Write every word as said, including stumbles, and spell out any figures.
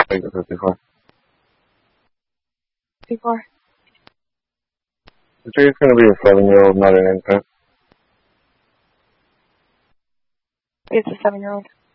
Take the fifty-four. fifty-four. The tree's going to be a seven-year-old, not an infant. It's a seven-year-old.